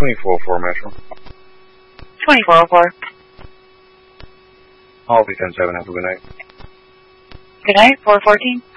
2404 Metro. 2404. I'll be 10-7. Have a good night. Good night, 414.